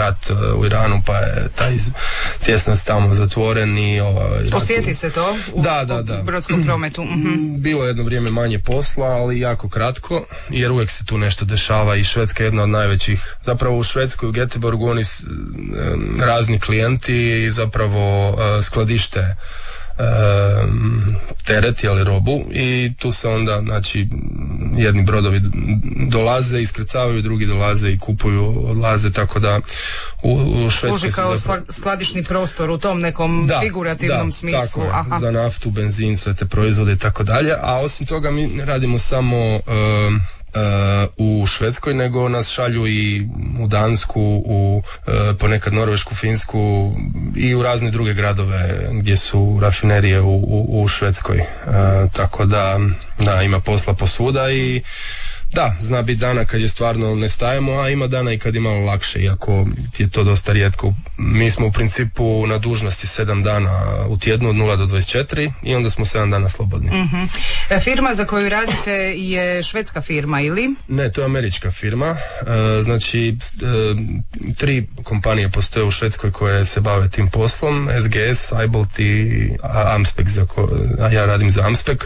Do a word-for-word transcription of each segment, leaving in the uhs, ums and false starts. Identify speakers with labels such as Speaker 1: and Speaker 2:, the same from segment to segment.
Speaker 1: rat u Iranu, pa je taj tjesnac tamo zatvoren i ovaj,
Speaker 2: osjeti se to u,
Speaker 1: da, da, da.
Speaker 2: u brodskom prometu. Mm-hmm.
Speaker 1: Bilo je jedno vrijeme manje posla, ali jako kratko, jer uvijek se tu nešto dešava i Švedska je jedna od najvećih. Zapravo u Švedskoj, u Göteborgu, oni razni klijenti zapravo skladište teret ili robu i tu se onda, znači, jedni brodovi dolaze, iskrcavaju, drugi dolaze i kupuju, odlaze, tako da u, u Švedskoj
Speaker 2: služi kao
Speaker 1: zapravo
Speaker 2: skladišni prostor u tom nekom
Speaker 1: da,
Speaker 2: figurativnom
Speaker 1: da,
Speaker 2: smislu.
Speaker 1: Tako je,
Speaker 2: Aha.
Speaker 1: za naftu, benzin, sve te proizvode i tako dalje, a osim toga mi ne radimo samo uh, Uh, u Švedskoj, nego nas šalju i u Dansku, u uh, ponekad Norvešku, Finsku i u razne druge gradove gdje su rafinerije u, u, u Švedskoj. Uh, tako da, da, ima posla posvuda i da, zna biti dana kad je stvarno ne stajemo, a ima dana i kad je malo lakše, iako je to dosta rijetko. Mi smo u principu na dužnosti sedam dana u tjednu od nula do dvadeset četiri i onda smo sedam dana slobodni.
Speaker 2: Mm-hmm. E, firma za koju radite je švedska firma ili? Ne,
Speaker 1: to je američka firma. E, znači, e, tri kompanije postoje u Švedskoj koje se bave tim poslom, S G S, Seibolt i Amspec, za ko, a ja radim za Amspec.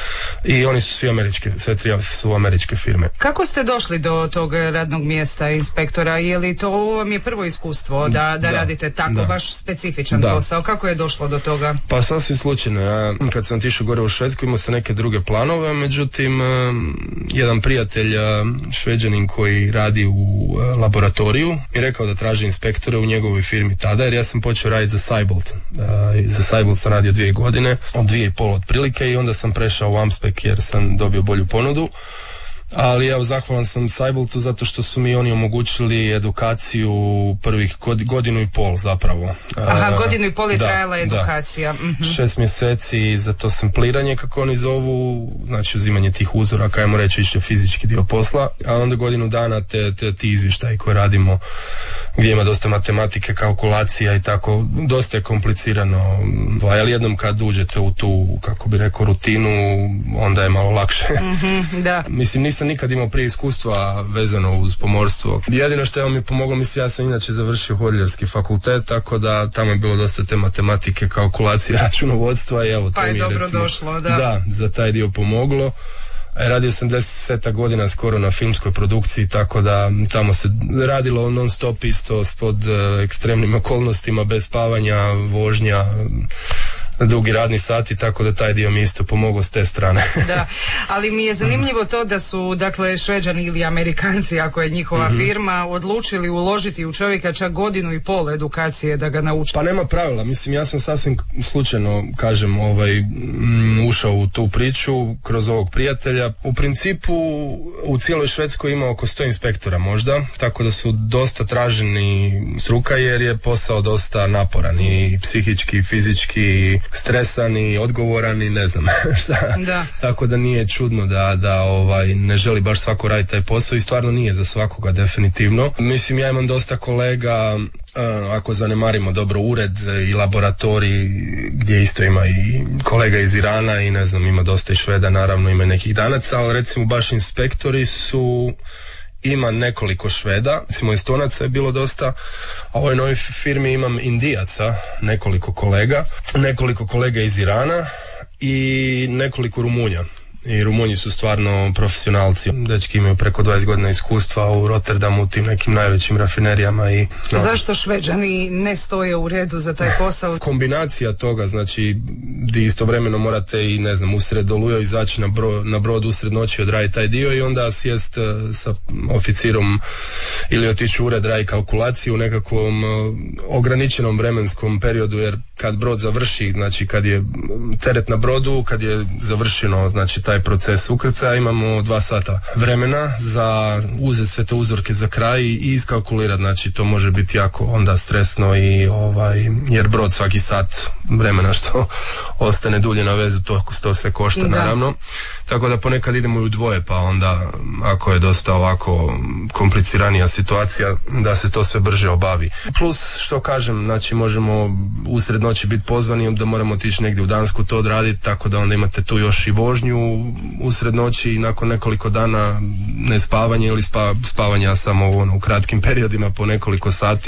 Speaker 1: I oni su svi američke, sve tri su američke firme.
Speaker 2: Kako ste došli do tog radnog mjesta inspektora? Je li to vam je prvo iskustvo da, da, da radite tako da. baš specifičan da. posao? Kako je došlo do toga?
Speaker 1: Pa sasvim slučajno. Ja, kad sam otišao gore u Švedsku, imao sam neke druge planove, međutim jedan prijatelj Šveđanin koji radi u laboratoriju i rekao da traži inspektore u njegovoj firmi tada, jer ja sam počeo raditi za Seibolt. Za Seibolt sam radio dvije godine, od dvije i pol otprilike, i onda sam prešao u Amspec jer sam dobio bolju ponudu. Ali evo, zahvalan sam Seiboltu zato što su mi oni omogućili edukaciju prvih godinu i pol zapravo.
Speaker 2: Aha, godinu i pol je trajala edukacija.
Speaker 1: Da. Mm-hmm. Šest mjeseci za to sampliranje, kako oni zovu, znači uzimanje tih uzora, kajmo reći više fizički dio posla, a onda godinu dana te, te ti izvještaji koje radimo, gdje ima dosta matematike, kalkulacija i tako, dosta je komplicirano, ali jednom kad uđete u tu, kako bi rekao, rutinu, onda je malo lakše.
Speaker 2: Mm-hmm, da.
Speaker 1: Mislim, nisam nikad imao prije iskustva vezano uz pomorstvo. Jedino što je mi pomoglo, mislim, ja sam inače završio hotelijerski fakultet, tako da tamo je bilo dosta te matematike, kalkulacije, računovodstva i evo,
Speaker 2: pa
Speaker 1: to
Speaker 2: je
Speaker 1: mi je
Speaker 2: dobro
Speaker 1: recimo,
Speaker 2: došlo, da.
Speaker 1: Da, za taj dio pomoglo. Radio sam deset godina skoro na filmskoj produkciji, tako da tamo se radilo non stop isto pod uh, ekstremnim okolnostima, bez spavanja, vožnja, dugi radni sati, tako da taj dio mi isto pomogao s te strane.
Speaker 2: Da, ali mi je zanimljivo to da su, dakle, Šveđani ili Amerikanci, ako je njihova mm-hmm. firma, odlučili uložiti u čovjeka čak godinu i pol edukacije da ga nauči.
Speaker 1: Pa nema pravila, mislim, ja sam sasvim slučajno, kažem, ovaj, m, ušao u tu priču kroz ovog prijatelja. U principu u cijeloj Švedskoj ima oko sto inspektora možda, tako da su dosta traženi struka, jer je posao dosta naporan i psihički, i fizički, stresan i odgovoran i ne znam šta.
Speaker 2: Da.
Speaker 1: Tako da nije čudno da, da ovaj, ne želi baš svako raditi taj posao i stvarno nije za svakoga definitivno. Mislim, ja imam dosta kolega, uh, ako zanemarimo dobro ured i laboratorij gdje isto ima i kolega iz Irana i ne znam, ima dosta i Šveda, naravno ima nekih Danaca, ali recimo baš inspektori su, ima nekoliko Šveda, recimo Estonaca je bilo dosta, a u ovoj novoj firmi imam Indijaca, nekoliko kolega, nekoliko kolega iz Irana i nekoliko Rumunja. I Rumunji su stvarno profesionalci. Dečki imaju preko dvadeset godina iskustva u Rotterdamu, u tim nekim najvećim rafinerijama. I, no.
Speaker 2: Zašto Šveđani ne stoje u redu za taj posao?
Speaker 1: Kombinacija toga, znači, di istovremeno morate i, ne znam, usred oluja izaći na, bro, na brod usred noći, odraditi taj dio i onda sjest uh, sa oficirom ili otići u ured, raditi kalkulaciju u nekakvom uh, ograničenom vremenskom periodu, jer kad brod završi, znači kad je teret na brodu, kad je završeno, znači taj proces ukrcaja, imamo dva sata vremena za uzeti sve te uzorke za kraj i iskalkulirati, znači to može biti jako onda stresno i ovaj, jer brod svaki sat vremena što ostane dulje na vezu, to, to sve košta, da. Naravno. Tako da ponekad idemo i u dvoje, pa onda ako je dosta ovako kompliciranija situacija, da se to sve brže obavi. Plus, što kažem, znači možemo usred noći biti pozvani da moramo otići negdje u Dansku to odraditi, tako da onda imate tu još i vožnju usred noći i nakon nekoliko dana nespavanje ili spa, spavanja samo ono, u kratkim periodima po nekoliko sati.